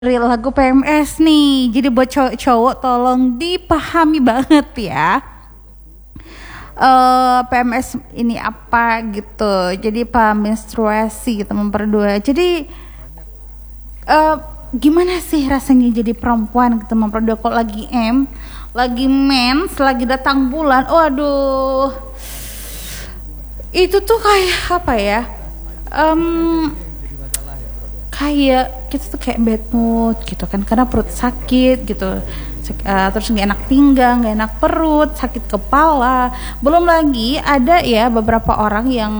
Dari lagu PMS nih. Jadi buat cowok-cowok tolong dipahami banget ya. PMS ini apa gitu. Jadi paham menstruasi teman berdua. Jadi gimana sih rasanya jadi perempuan teman berdua kok lagi lagi mens, lagi datang bulan. Waduh. Itu tuh kayak apa ya? Kayak kita tuh kayak bad mood gitu kan, karena perut sakit gitu, terus nggak enak pinggang, nggak enak perut, sakit kepala. Belum lagi ada ya beberapa orang yang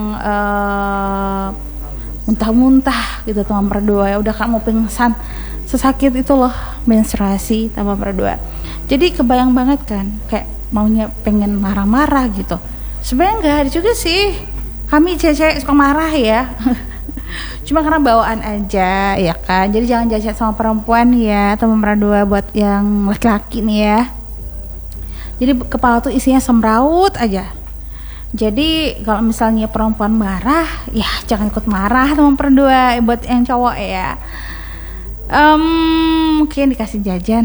muntah-muntah gitu teman berdua ya, udah kamu pingsan, sesakit itu loh menstruasi teman berdua. Jadi kebayang banget kan, kayak maunya pengen marah-marah gitu. Sebenarnya nggak ada juga sih, kami cewek suka marah ya. Cuma karena bawaan aja ya kan. Jadi jangan jahat sama perempuan ya teman berdua, buat yang laki-laki nih ya. Jadi kepala tuh isinya semraut aja. Jadi kalau misalnya perempuan marah, ya jangan ikut marah teman berdua. Buat yang cowok ya, mungkin dikasih jajan.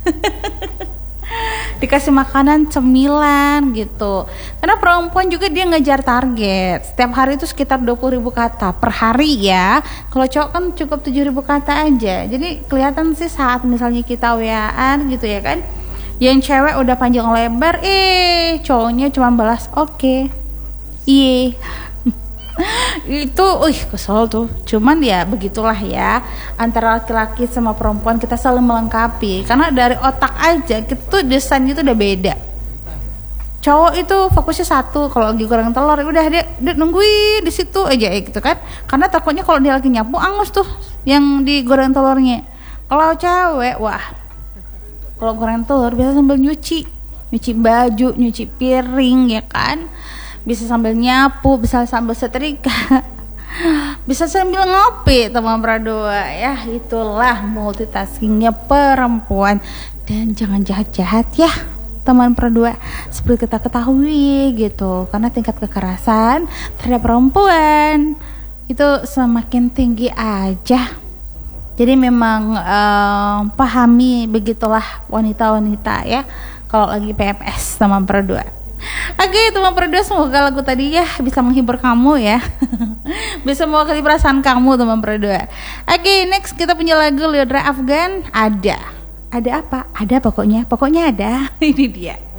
Dikasih makanan cemilan gitu. Karena perempuan juga dia ngejar target. Setiap hari itu sekitar 20.000 kata per hari ya. Kalau cowok kan cukup 7.000 kata aja. Jadi kelihatan sih saat misalnya kita WA-an gitu ya kan, yang cewek udah panjang lebar, cowoknya cuma balas oke, iye. Itu kesel tuh. Cuman ya begitulah ya, antara laki-laki sama perempuan kita selalu melengkapi, karena dari otak aja kita tuh desainnya itu udah beda. Cowok itu fokusnya satu, kalau lagi goreng telur udah dia nungguin di situ aja gitu kan, karena takutnya kalau dia lagi nyapu angus tuh yang digoreng telurnya. Kalau cewek, wah, kalau goreng telur biasa sambil nyuci baju, nyuci piring ya kan, bisa sambil nyapu, bisa sambil setrika, bisa sambil ngopi teman berdua ya. Itulah multitaskingnya perempuan. Dan jangan jahat-jahat ya teman berdua, seperti kita ketahui gitu, karena tingkat kekerasan terhadap perempuan itu semakin tinggi aja. Jadi memang pahami begitulah wanita-wanita ya kalau lagi PMS teman berdua. Oke teman berdua, semoga lagu tadi ya bisa menghibur kamu ya. Bisa mewakili perasaan kamu teman berdua. Oke, next kita punya lagu Lyodra Afgan. Ada apa? Ada pokoknya ada. Ini dia.